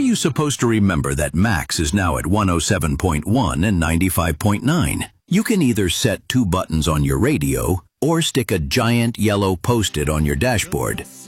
you supposed to remember that Max is now at 107.1 and 95.9? You can either set 2 buttons on your radio or stick a giant yellow Post-it on your dashboard.